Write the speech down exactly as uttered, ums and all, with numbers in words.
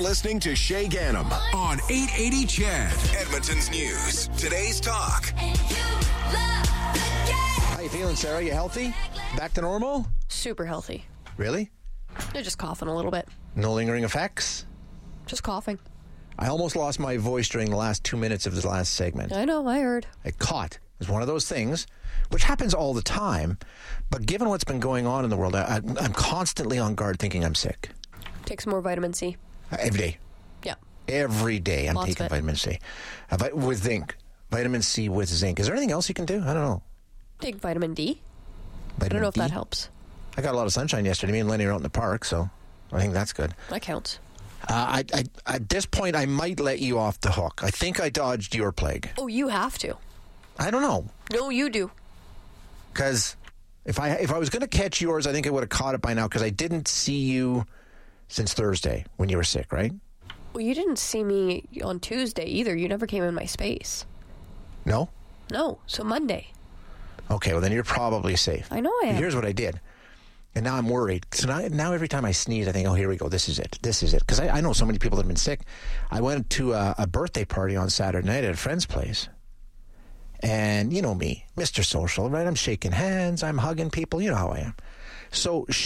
listening to Shay Gannam on eight eighty C H E D. Edmonton's News. Today's talk. How you feeling, Sarah? You healthy? Back to normal? Super healthy. Really? They're just coughing a little bit. No lingering effects? Just coughing. I almost lost my voice during the last two minutes of this last segment. I know, I heard. I caught. It's one of those things, which happens all the time, but given what's been going on in the world, I, I'm constantly on guard thinking I'm sick. Take some more vitamin C. Uh, every day. Yeah. Every day I'm Lots taking of it. vitamin C. Uh, vi- with zinc. Vitamin C with zinc. Is there anything else you can do? I don't know. Take vitamin D. Vitamin I don't know if D? that helps. I got a lot of sunshine yesterday. Me and Lenny were out in the park, so I think that's good. That counts. Uh, I, I, at this point, I might let you off the hook. I think I dodged your plague. Oh, you have to. I don't know. No, you do. Because if I if I was going to catch yours, I think I would have caught it by now because I didn't see you since Thursday when you were sick, right? Well, you didn't see me on Tuesday either. You never came in my space. No? No, so Monday. Okay, well, then you're probably safe. I know I am. Here's what I did. And now I'm worried. So now, now every time I sneeze, I think, oh, here we go. This is it. This is it. Because I, I know so many people that have been sick. I went to a, a birthday party on Saturday night at a friend's place. And you know me, Mister Social, right? I'm shaking hands. I'm hugging people. You know how I am. So